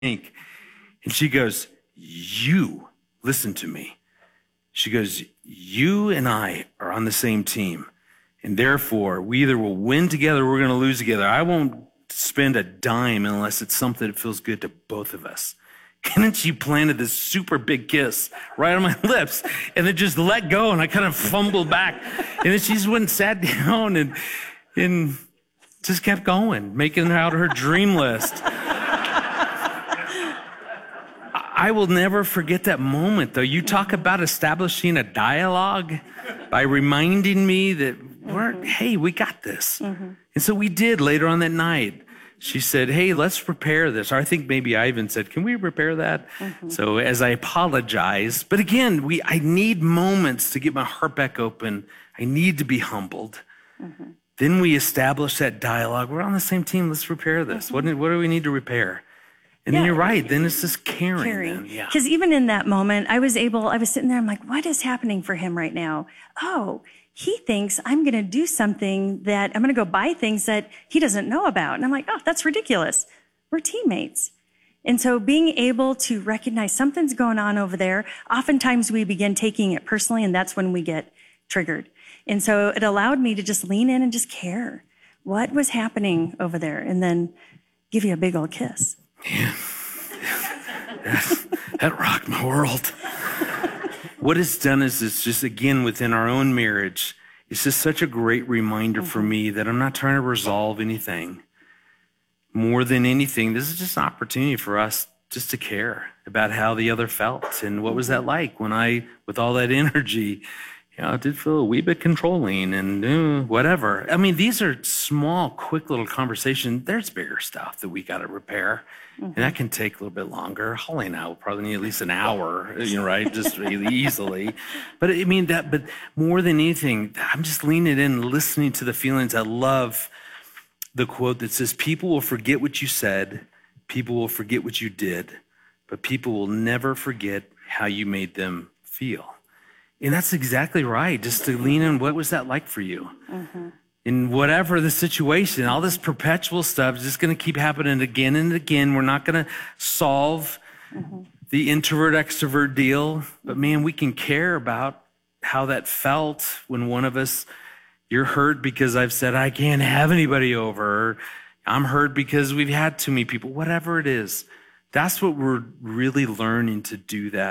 think. And she goes, you, listen to me. She goes, you and I are on the same team. And therefore, we either will win together or we're going to lose together. I won't spend a dime unless it's something that feels good to both of us. And then she planted this super big kiss right on my lips and then just let go. And I kind of fumbled back. And then she just went and sat down and just kept going, making out her dream list. I will never forget that moment, though. You talk about establishing a dialogue by reminding me that hey, we got this. And so we did later on that night. She said, hey, let's prepare this. Or I think maybe I even said, can we prepare that? So as I apologized, but again, I need moments to get my heart back open. I need to be humbled. Then we establish that dialogue. We're on the same team. Let's repair this. What do we need to repair? And then you're right. Then it's just caring. Because even in that moment, I was sitting there, I'm like, what is happening for him right now? Oh, he thinks I'm going to do something that I'm going to go buy things that he doesn't know about. And I'm like, oh, that's ridiculous. We're teammates. And so being able to recognize something's going on over there, oftentimes we begin taking it personally, and that's when we get triggered. And so it allowed me to just lean in and just care what was happening over there and then give you a big old kiss. Man, that rocked my world. What it's done is it's just, again, within our own marriage, it's just such a great reminder for me that I'm not trying to resolve anything. More than anything, this is just an opportunity for us just to care about how the other felt and what was that like when I, with all that energy, it did feel a wee bit controlling and whatever. I mean, these are small, quick little conversations. There's bigger stuff that we got to repair. And that can take a little bit longer. Holly and I will probably need at least an hour, right? Just really easily. But I mean, but more than anything, I'm just leaning in, listening to the feelings. I love the quote that says, people will forget what you said, people will forget what you did, but people will never forget how you made them feel. And that's exactly right. Just to lean in, what was that like for you? In whatever the situation, all this perpetual stuff is just going to keep happening again and again. We're not going to solve the introvert-extrovert deal. But man, we can care about how that felt when one of us, you're hurt because I've said, I can't have anybody over. Or I'm hurt because we've had too many people. Whatever it is, that's what we're really learning to do that.